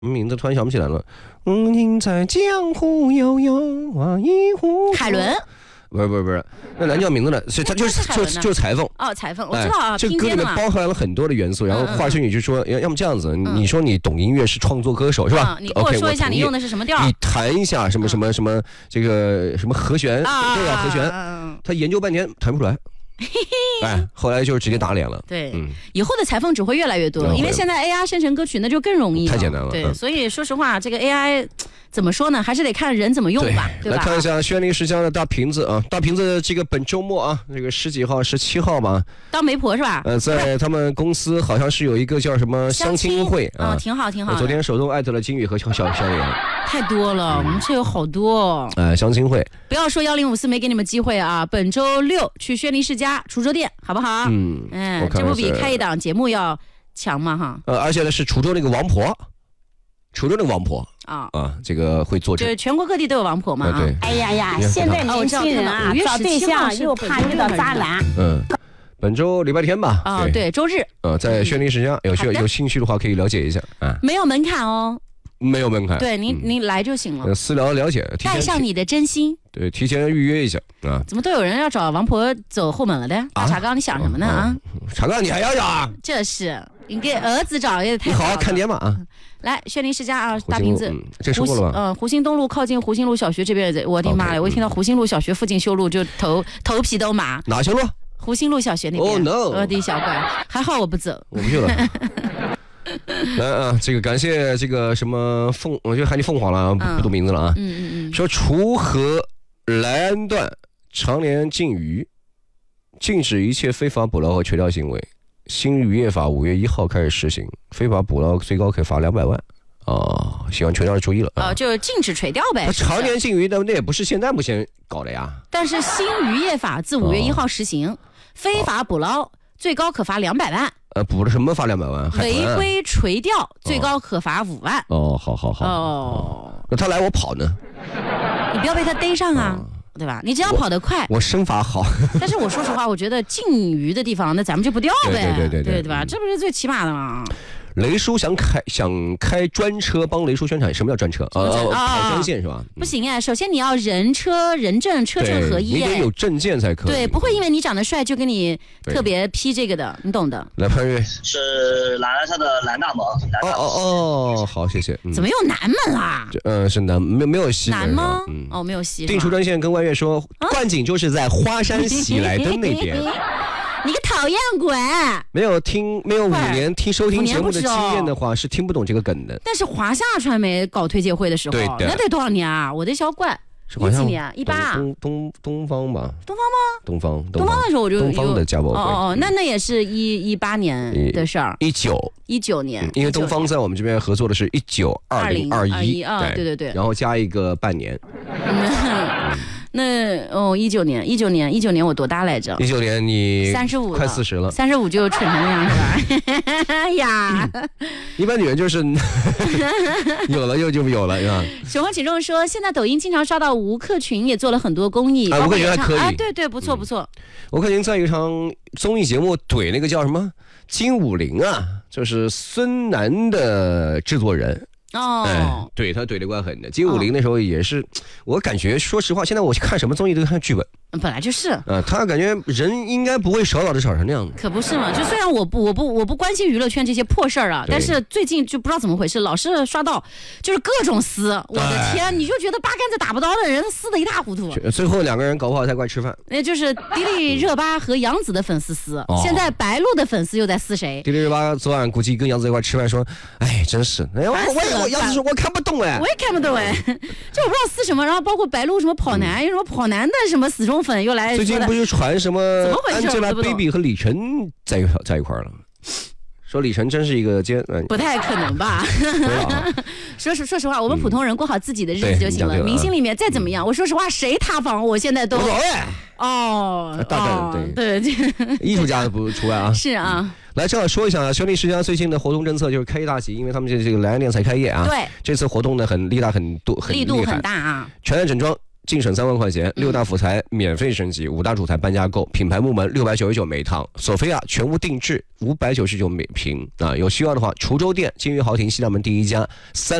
名字突然想不起来了。您在江湖悠悠啊，一壶。 海伦。 不是，那男叫名字呢？所以他就是裁缝哦，裁缝，我知道啊。 这个歌里面包含了很多的元素，然后华晨宇就说，要么这样子，你说你懂音乐是创作歌手是吧？ 你跟我说一下你用的是什么调？ 你弹一下什么这个什么和弦，对啊，和弦，他研究半天弹不出来。后来就是直接打脸了。 对，以后的裁缝只会越来越多，因为现在 AI 生成歌曲那就更容易了， 太简单了。 对，所以说实话，这个 AI 怎么说呢，还是得看人怎么用吧，对吧？ 来看一下轩尼诗江的大瓶子啊，大瓶子这个本周末啊，这个10几号、17号吧， 当媒婆是吧？ 在他们公司好像是有一个叫什么相亲会啊， 挺好。我昨天手动艾特了金宇和小莲。 太多了，我们这有好多。 相亲会， 不要说1054没给你们机会啊！本周六去轩尼诗家滁州店，好不好？这不比开一档节目要强吗？哈。 而且呢是滁州那个王婆，这个会做成。 就是全国各地都有王婆嘛。 对。 哎呀，现在年轻人啊，找对象又怕遇到渣男。 本周礼拜天吧。 对，周日。 在轩尼诗家，有兴趣的话可以了解一下啊。 没有门槛哦。 没有门槛， 对您来就行了。 私聊了解， 带上你的真心。 对，提前预约一下啊。 怎么都有人要找王婆走后门了的？大茶缸，你想什么呢啊？ 茶缸，你还要找啊？ 这是你给儿子找也太。 你好好看爹嘛啊！ 来，轩尼诗家啊，大瓶子。 这说过了吧？ 湖心东路靠近湖心路小学这边，我的妈呀！我一听到湖心路小学附近修路就头皮都麻。 哪修路？ 湖心路小学那边。 Oh no！ 我的小乖，还好我不走。 我不去了。来啊，这个感谢这个什么我就喊你凤凰了，不读名字了啊。说锄禾来安段，常年禁渔，禁止一切非法捕捞和垂钓行为。新渔业法5月1号开始实行，非法捕捞最高可以罚200万。喜欢垂钓的注意了就是禁止垂钓呗。 他常年禁渔，那也不是现在目前搞的呀。 但是新渔业法自5月1号实行，非法捕捞最高可罚200万。 捕了什么罚200万？ 违规垂钓最高可罚5万。 好。那他来我跑呢？ 你不要被他逮上啊，对吧？你只要跑得快。 我身法好。 但是我说实话，我觉得禁渔的地方，那咱们就不钓呗。对吧？这不是最起码的吗？ 雷叔想开专车，帮雷叔宣传。什么叫专车？跑专线是吧？ 不行哎，首先你要人车人证车证合一， 你得有证件才可以。 对，不会因为你长得帅就给你特别批这个的，你懂的。 来，潘瑞是蓝色的蓝大门。 好，谢谢。 怎么有南门啦？ 是南，没有西门。 南吗？没有西。 定出专线跟外月说，观景就是在花山喜来登那边。 你个讨厌鬼！ 没有5年收听节目的经验的话，是听不懂这个梗的。 但是华夏传媒搞推介会的时候，那得多少年啊？我的小怪，17年18。 东方吧？ 东方吗？ 东方的时候我就东方的家宝会。 那也是18年的事儿。19年， 因为东方在我们这边合作的是192021 啊，对。 然后加一个半年。 那19年我多大来着 ？19年你 35， 快40了 ，35就蠢成那样子了呀！ 一般女人就是有了就有了，是吧？ 熊黄启仲说，现在抖音经常刷到吴克群也做了很多公益， 吴克群还可以对，不错。 吴克群在一场综艺节目怼那个叫什么金武林啊，就是孙楠的制作人。对他怼得怪狠的。金武林那时候也是，我感觉说实话，现在我看什么综艺都看剧本。 本来就是。 他感觉人应该不会少脑少成那样的。 可不是嘛？就虽然我不关心娱乐圈这些破事儿啊，但是最近就不知道怎么回事，老是刷到就是各种撕。我的天，你就觉得八竿子打不着的人撕得一塌糊涂。 最后2个人搞不好才怪吃饭。 那就是迪丽热巴和杨紫的粉丝撕，现在白鹿的粉丝又在撕谁？ 迪丽热巴昨晚估计跟杨紫一块吃饭说，哎，真是，杨紫说我看不懂哎， 我也看不懂哎，就我不知道撕什么。然后包括白鹿什么跑男，有什么跑男的什么死忠粉又来。 最近不是传什么 Angelababy 和李晨在一块了？说李晨真是一个不太可能吧？说实话，我们普通人过好自己的日子就行了。明星里面再怎么样，我说实话，谁塌房，我现在都大概对，艺术家的不除外啊。 是啊。 来，正好说一下啊，轩尼诗家最近的活动政策就是开业大吉，因为他们这个来年才开业啊。 对， 这次活动呢力度很大啊， 全案整装。 净省3万块钱，6大辅材免费升级，5大主材半价购，品牌木门699每堂，索菲亚全屋定制599每瓶啊！有需要的话，滁州店金鱼豪庭西大门第1家